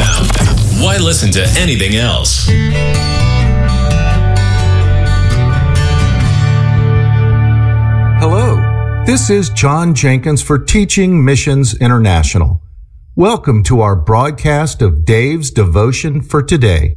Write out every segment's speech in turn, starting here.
sound. Why listen to anything else? Hello, this is John Jenkins for Teaching Missions International. Welcome to our broadcast of Dave's Devotion for today.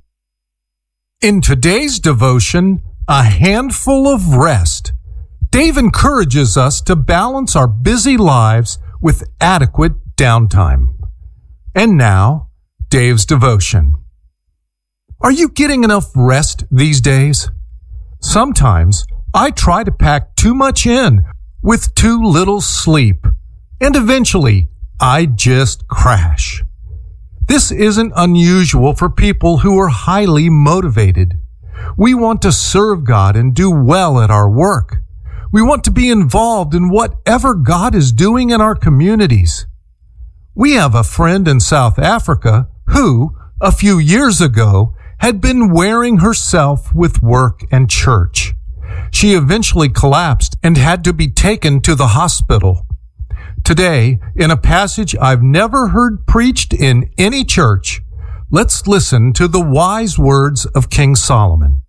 In today's devotion, a handful of rest. Dave encourages us to balance our busy lives with adequate downtime. And now, Dave's devotion. Are you getting enough rest these days? Sometimes I try to pack too much in with too little sleep, and eventually I just crash. This isn't unusual for people who are highly motivated. We want to serve God and do well at our work. We want to be involved in whatever God is doing in our communities. We have a friend in South Africa who, a few years ago, had been wearing herself with work and church. She eventually collapsed and had to be taken to the hospital. Today, in a passage I've never heard preached in any church, let's listen to the wise words of King Solomon.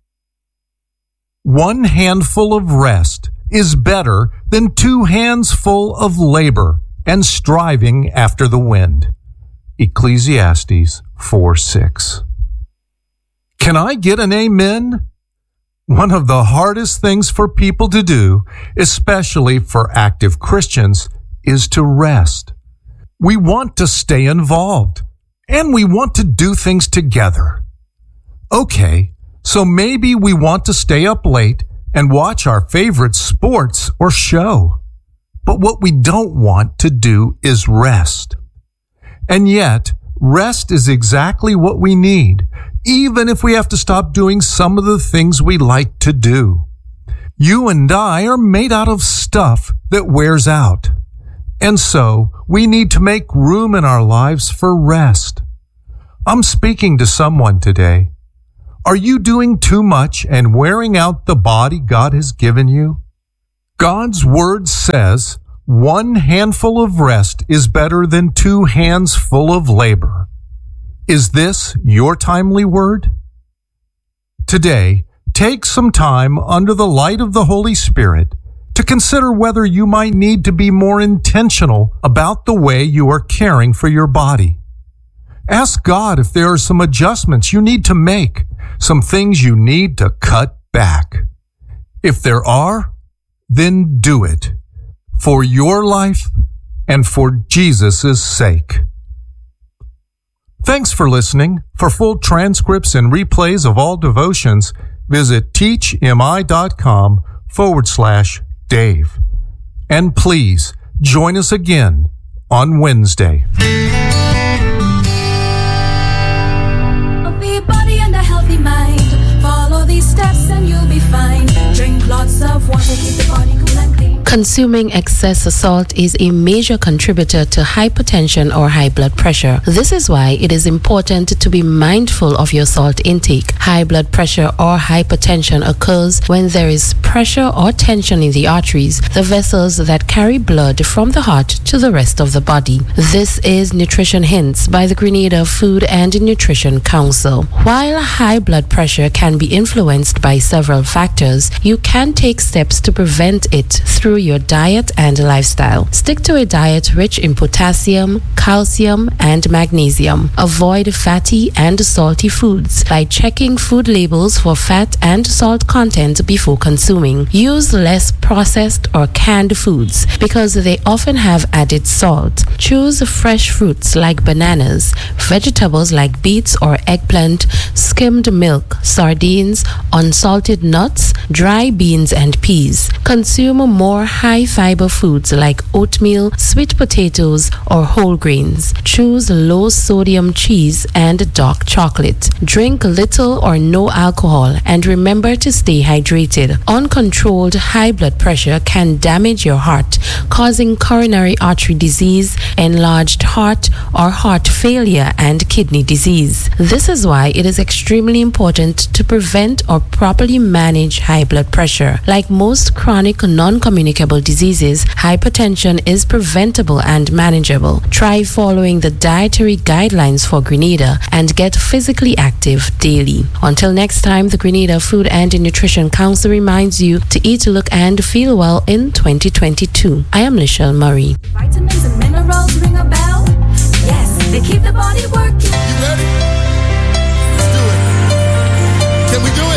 One handful of rest is better than 2 hands full of labor and striving after the wind. Ecclesiastes 4:6. Can I get an amen? One of the hardest things for people to do, especially for active Christians, is to rest. We want to stay involved, and we want to do things together. Okay, so maybe we want to stay up late and watch our favorite sports or show. But what we don't want to do is rest. And yet, rest is exactly what we need, even if we have to stop doing some of the things we like to do. You and I are made out of stuff that wears out. And so, we need to make room in our lives for rest. I'm speaking to someone today. Are you doing too much and wearing out the body God has given you? God's word says, 1 handful of rest is better than 2 hands full of labor. Is this your timely word? Today, take some time under the light of the Holy Spirit to consider whether you might need to be more intentional about the way you are caring for your body. Ask God if there are some adjustments you need to make, some things you need to cut back. If there are, then do it, for your life and for Jesus' sake. Thanks for listening. For full transcripts and replays of all devotions, visit teachmi.com/Dave. And please join us again on Wednesday. Healthy body and a healthy mind. Follow these steps and you'll be fine. Drink lots of water, keep the body cool and clean. Consuming excess salt is a major contributor to hypertension or high blood pressure. This is why it is important to be mindful of your salt intake. High blood pressure or hypertension occurs when there is pressure or tension in the arteries, the vessels that carry blood from the heart to the rest of the body. This is Nutrition Hints by the Grenada Food and Nutrition Council. While high blood pressure can be influenced by several factors, you can take steps to prevent it through your diet and lifestyle. Stick to a diet rich in potassium, calcium, and magnesium. Avoid fatty and salty foods by checking food labels for fat and salt content before consuming. Use less processed or canned foods because they often have added salt. Choose fresh fruits like bananas, vegetables like beets or eggplant, skimmed milk, sardines, unsalted nuts, dry beans, and peas. Consume more high-fiber foods like oatmeal, sweet potatoes, or whole grains. Choose low-sodium cheese and dark chocolate. Drink little or no alcohol, and remember to stay hydrated. Uncontrolled high blood pressure can damage your heart, causing coronary artery disease, enlarged heart, or heart failure and kidney disease. This is why it is extremely important to prevent or properly manage high blood pressure. Like most chronic non-communicable communicable diseases, hypertension is preventable and manageable. Try following the dietary guidelines for Grenada and get physically active daily. Until next time, the Grenada Food and Nutrition Council reminds you to eat, look, and feel well in 2022. I am Lichelle Murray. Vitamins and minerals ring a bell? Yes, they keep the body working. You ready? Let's do it. Can we do it?